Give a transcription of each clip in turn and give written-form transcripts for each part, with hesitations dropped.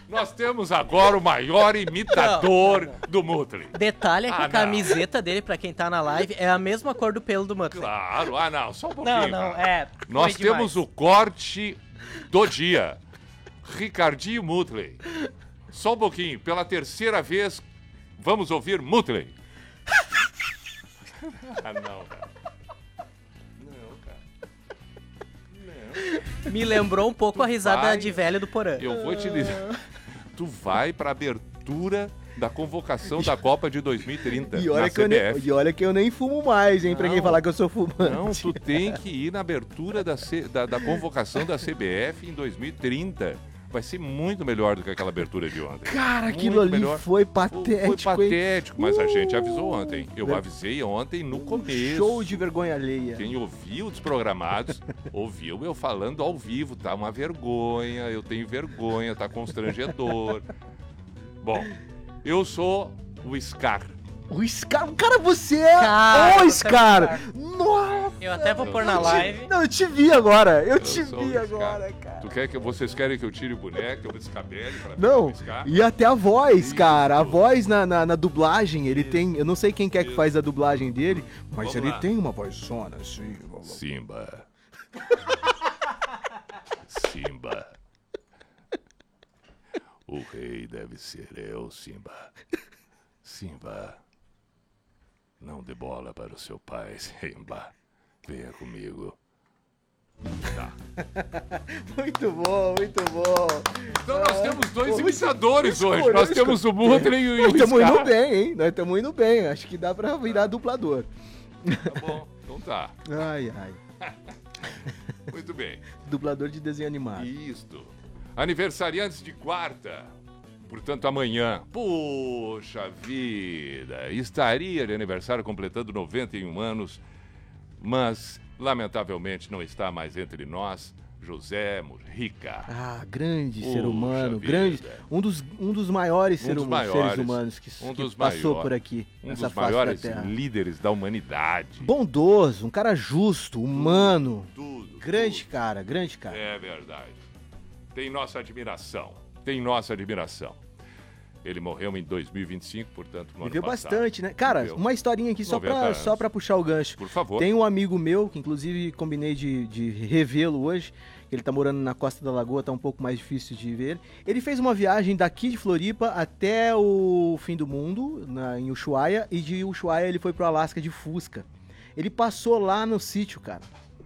Nós temos agora o maior imitador do Muttley. Detalhe é que a não. camiseta dele, pra quem tá na live, é a mesma cor do pelo do Muttley. Claro, não, só um pouquinho. Não, Nós foi temos demais. o corte do dia. Ricardinho Muttley. Só um pouquinho, pela terceira vez, vamos ouvir Muttley. Não, cara. Me lembrou um pouco a risada Vai. de velho do Porã. Eu vou te dizer. Tu vai pra abertura da convocação da Copa de 2030 E na CBF. olha que eu nem fumo mais, hein, pra quem Não. falar que eu sou fumante. Não, tu tem que ir na abertura da convocação da CBF em 2030. Vai ser muito melhor do que aquela abertura de ontem. Cara, Muito aquilo ali melhor. foi patético, Foi patético, mas a gente avisou Uh! ontem. Eu avisei ontem no começo. Show de vergonha alheia. Quem ouviu Desprogramados, ouviu eu falando ao vivo, tá uma vergonha, eu tenho vergonha, tá constrangedor. Bom, eu sou o Scar. O Scar, cara, você é Cara, o você é o Scar. Nossa. Eu até vou pôr na live. Não, eu te vi agora. Eu te sou vi o Scar. agora, cara. Vocês querem que eu tire o boneco, eu descabele pra Não, o Scar? e até a voz, Isso. cara. A voz na dublagem, ele tem... Eu não sei quem que faz a dublagem dele, mas Vamos ele lá. tem uma vozona assim. Simba. Simba. O rei deve ser eu, Simba. Simba. Não dê bola para o seu pai, Simba. Venha comigo. Tá. Muito bom, muito bom. Então nós temos dois Pô, imitadores escolheu, hoje. Nós escolheu. temos o Muttley e Nós o estamos indo Scar. bem, hein? Nós estamos indo bem. Acho que dá pra virar dublador. Tá bom, então tá. Ai, ai. Muito bem. Dublador de desenho animado. Isto. Aniversariantes de quarta. Portanto, amanhã. Puxa vida. Estaria de aniversário completando 91 anos. Mas, lamentavelmente, não está mais entre nós. José Mujica. Ah, grande ser Puxa humano, vida. grande, um dos maiores, Um dos seres maiores, humanos que dos passou maiores, por aqui, Um nessa dos face maiores da Terra. líderes da humanidade. Bondoso, um cara justo, humano, Tudo. grande tudo. cara, grande cara. É verdade. Tem nossa admiração. Tem nossa admiração. Ele morreu em 2025, portanto, no Viveu ano passado. bastante, né? Cara, Viveu. uma historinha aqui só 90 pra, anos. só pra puxar o gancho. Por favor. Tem um amigo meu, que inclusive combinei de revê-lo hoje, ele tá morando na Costa da Lagoa, tá um pouco mais difícil de ver. Ele fez uma viagem daqui de Floripa até o fim do mundo, em Ushuaia, e de Ushuaia ele foi pro Alasca de Fusca. Ele passou lá no sítio, cara.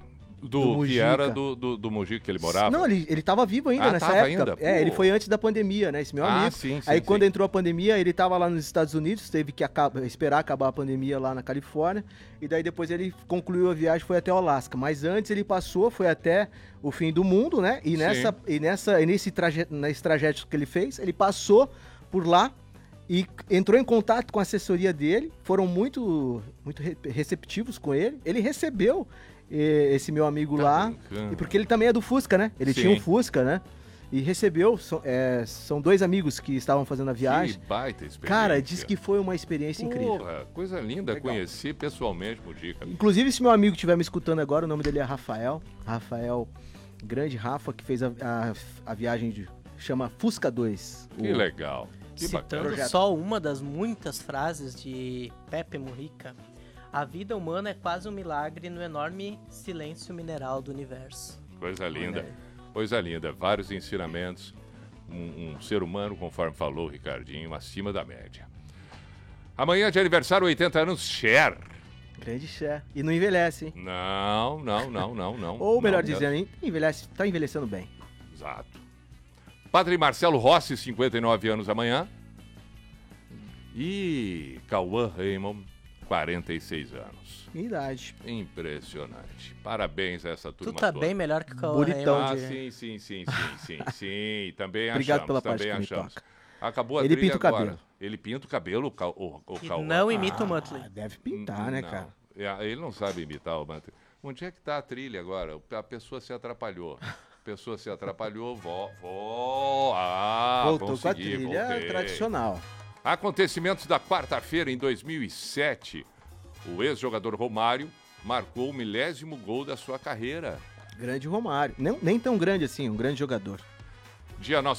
do Que Mujica. era do Mujica que ele morava? Não, ele tava vivo ainda nessa tava época. ainda? É, ele Pô. foi antes da pandemia, né? Esse meu amigo. Sim, Aí sim, quando sim. entrou a pandemia, ele tava lá nos Estados Unidos, teve que esperar acabar a pandemia lá na Califórnia, e daí depois ele concluiu a viagem, foi até o Alasca. Mas antes ele foi até o fim do mundo, né? E nesse trajeto que ele fez, ele passou por lá e entrou em contato com a assessoria dele, foram muito receptivos com ele. Ele recebeu esse meu amigo Tá lá, brincando. e porque ele também é do Fusca, né? Ele Sim. tinha um Fusca, né? E recebeu, são dois amigos que estavam fazendo a viagem. Que baita experiência. Cara, diz que foi uma experiência incrível. Porra, coisa linda Legal. conhecer pessoalmente Mujica. Inclusive, se meu amigo estiver me escutando agora, o nome dele é Rafael. Rafael, grande Rafa, que fez a viagem chama Fusca 2. Que legal. Que Citando bacana. só uma das muitas frases de Pepe Mujica, a vida humana é quase um milagre no enorme silêncio mineral do universo. Coisa linda. Olha aí. Coisa linda. Vários ensinamentos. Um ser humano, conforme falou o Ricardinho, acima da média. Amanhã de aniversário, 80 anos, Cher. Grande Cher. E não envelhece, hein? Não. Ou melhor Não, dizendo, hein? Tá envelhecendo bem. Exato. Padre Marcelo Rossi, 59 anos amanhã. E Cauã Raymond, 46 anos. Minha idade. Impressionante. Parabéns a essa Tu turma tá toda. bem melhor que o Cauã Bonitão. Raymond. Sim. Também Obrigado achamos. pela parte Também que me achamos. toca. Acabou a Ele trilha pinta o agora. cabelo. Ele pinta o cabelo, o Que Cauã. não imita o Muttley. Deve pintar, né, Não. cara? Ele não sabe imitar o Muttley. Onde é que tá a trilha agora? A pessoa se atrapalhou. Voltou com a consegui, trilha voltei. tradicional. Acontecimentos da quarta-feira, em 2007. O ex-jogador Romário marcou o 1000º gol da sua carreira. Grande Romário. Nem tão grande assim, um grande jogador. Dia